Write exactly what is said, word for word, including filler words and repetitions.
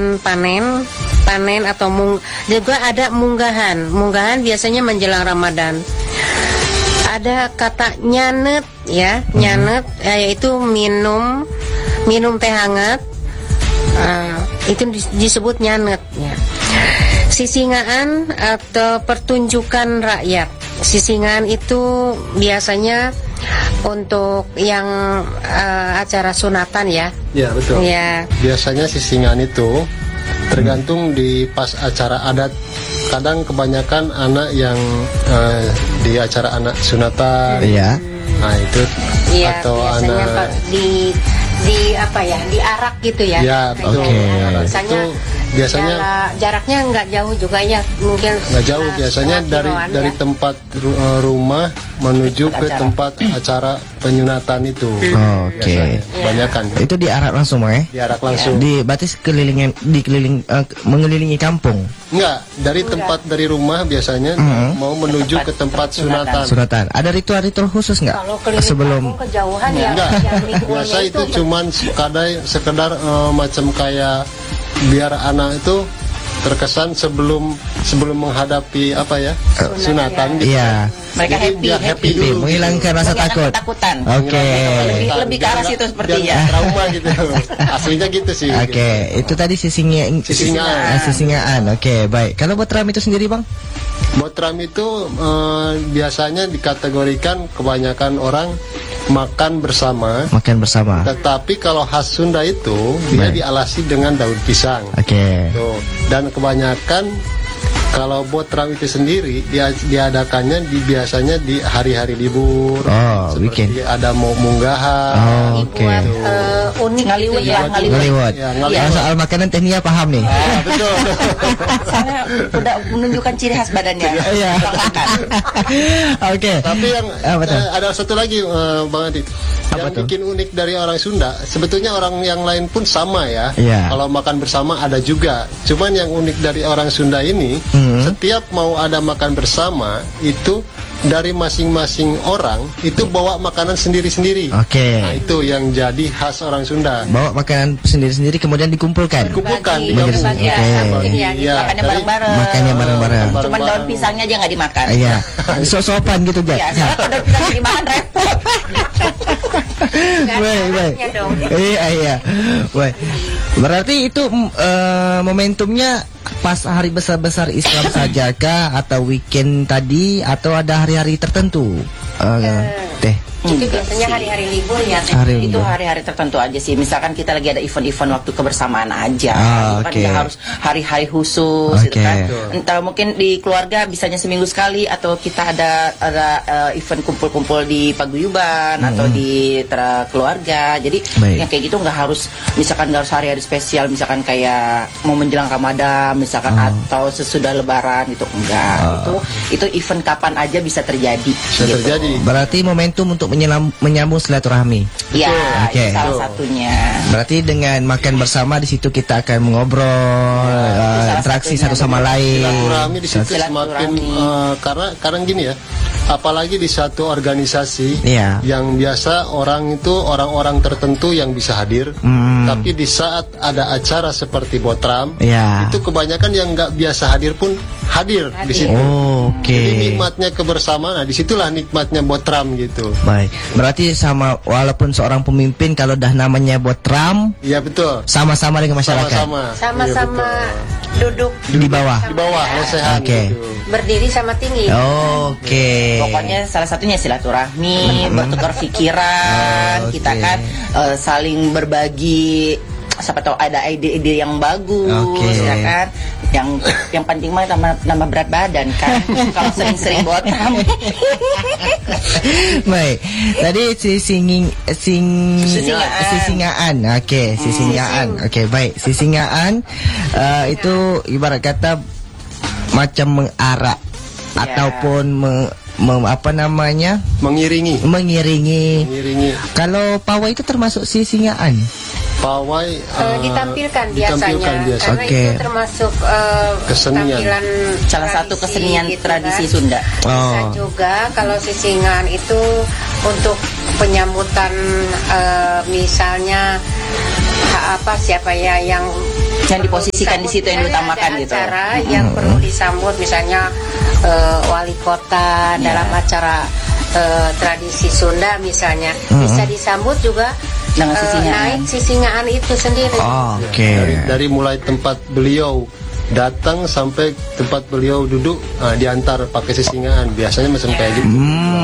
merayakan panen, panen atau mung, juga ada munggahan. Munggahan biasanya menjelang Ramadan. Ada kata nyanet ya, nyanet yaitu minum minum teh hangat. Uh, itu disebut nyanet ya. Sisingaan atau pertunjukan rakyat. Sisingaan itu biasanya untuk yang uh, acara sunatan ya. Ya betul. Ya. Biasanya sisingaan itu tergantung di pas acara adat. Kadang kebanyakan anak yang uh, di acara anak sunatan. Iya. Nah itu. Iya, atau biasanya anak di di apa ya, diarak gitu ya. Ya betul. Oke. Biasanya itu biasanya jala, jaraknya nggak jauh juga ya, mungkin nggak jauh. uh, Biasanya dari kiloan, dari ya. tempat ru- uh, rumah menuju ke acara. tempat acara penyunatan itu. Oh, oke. Biasanya. Kebanyakan Itu diarak langsung ya? diarak langsung. Di berarti kelilingin dikeliling eh, mengelilingi kampung. Enggak, dari tempat dari rumah biasanya Mhm. mau menuju ke tempat sunatan. Sunatan. Ada ritual-ritual khusus nggak Kalau keliling sebelum? kampung kejauhan ya, Enggak, yang ritualnya biasa itu cuman sekadar sekedar eh, macam kayak biar anak itu terkesan sebelum sebelum menghadapi apa ya sunatan gitu. Iya. Mereka Jadi happy, biar happy happy dulu. dulu. Menghilangkan rasa Menghilangkan takut. ketakutan. Oke. Lebih lebih ke arah situ sepertinya. Biar trauma gitu. Aslinya gitu sih. Oke, itu tadi sisinga Sisingaan. eh, sisingaan. Oke, baik. Kalau buat ram itu sendiri, Bang? Botram itu eh, biasanya dikategorikan kebanyakan orang makan bersama. Makan bersama. Tetapi kalau khas Sunda itu dia Baik. dialasi dengan daun pisang. Oke. Tuh. Dan kebanyakan kalau botram itu sendiri dia diadakannya di biasanya di hari-hari libur. Oh, seperti weekend. ada mau munggahan. Oh, oke. dibuat eh, unik Ngaliwet gitu ya. lah, ngaliwet. Ngeliwat. Ya, ngeliwat. Kalau soal makanan Tehnia paham nih. Ah, betul. Saya udah menunjukkan ciri khas badannya. Iya. Oke. Tapi yang Ah, betul. eh, ada satu lagi eh, Bang Adit. Apa Yang tuh? bikin unik dari orang Sunda, sebetulnya orang yang lain pun sama ya. Iya. Kalau makan bersama ada juga. Cuman yang unik dari orang Sunda ini, Hmm. setiap mau ada makan bersama itu dari masing-masing orang itu bawa makanan sendiri-sendiri. Oke. Nah, itu yang jadi khas orang Sunda. Bawa makanan sendiri-sendiri kemudian dikumpulkan. Dikumpulkan, Bagi- digabung. bagi- Oke. ya, mungkin ya, Iya, Makannya dari- bareng-bareng. Makannya bareng-bareng. Cuman Bareng-bareng. daun pisangnya aja nggak dimakan. Iya. So-sopan gitu, Ya, Jack. soalnya kalau daun pisangnya dimakan repot. Nggak ada Baik, baik. anaknya dong. Iya, iya. Baik. Berarti itu mm, eh, momentumnya pas hari besar-besar Islam sajakah atau weekend tadi atau ada hari-hari tertentu? Eh, teh. Itu biasanya hari-hari libur ya. Hari Itu libur. hari-hari tertentu aja sih. Misalkan kita lagi ada event-event waktu kebersamaan aja. Ah, Itu kan oke. nggak harus hari-hari khusus gitu Oke. kan. Entah mungkin di keluarga bisanya seminggu sekali atau kita ada ada eh, event kumpul-kumpul di paguyuban atau di tera keluarga. Jadi Baik. yang kayak gitu nggak harus misalkan nggak harus hari-hari spesial misalkan kayak mau menjelang Ramadan misalkan atau sesudah lebaran gitu enggak. Itu itu event kapan aja bisa terjadi. Bisa gitu. terjadi. Berarti momentum untuk menyelam, menyambung silaturahmi. Ya, Oke. itu salah Betul. satunya. Berarti dengan makan bersama di situ kita akan mengobrol, eh, salah interaksi satunya. satu sama lain. Silaturahmi di situ Silaturahmi. semakin eh, karena karena gini ya, apalagi di satu organisasi Iya. yang biasa orang itu orang-orang tertentu yang bisa hadir, Hmm. tapi di saat ada acara seperti Botram, Iya. itu kebanyakan yang nggak biasa hadir pun hadir, di situ. Oh, oke. Jadi nikmatnya kebersamaan, nah disitulah nikmatnya Botram gitu. Baik. Berarti sama walaupun seorang pemimpin kalau dah namanya Botram Iya betul. sama-sama dengan masyarakat. Sama-sama. Sama-sama Iya, duduk Di bawah. betul. Di bawah, lesehan. Oke. gitu. berdiri sama tinggi. Oke. Pokoknya salah satunya silaturahmi, bertukar pikiran, Oh, kita oke. kan eh, saling berbagi. Siapa tahu ada ide-ide yang bagus, Oke. ya kan? Yang yang penting mah nama, nama berat badan kan. Kalau sering-sering Botram. Baik. Tadi si singing sing Sisingaan. sisingaan. Oke, sisingaan. Oke, baik. Sisingaan eh, itu ibarat kata macam mengarak Ya. ataupun me- me- apa namanya? Mengiringi, mengiringi. mengiringi Kalau pawai itu termasuk sisingaan. pawai Eh, eh, ditampilkan biasanya, ditampilkan biasa. karena Oke. itu termasuk eh, Kesenian. tampilan Salah satu tradisi kesenian gitu tradisi kan. Sunda. Bisa Oh. juga kalau sisingan itu untuk penyambutan eh, misalnya ha- apa siapa ya yang yang diposisikan di situ yang Misalnya diutamakan ada gitu. acara yang perlu disambut, misalnya eh, wali kota Ya. dalam acara eh, tradisi Sunda misalnya, bisa disambut juga Dengan eh, sisingaan. naik sisingaan itu sendiri. Oh, Oke. dari, dari mulai tempat beliau datang sampai tempat beliau duduk, nah, diantar pakai sisingaan biasanya macam kayak gitu. Hmm.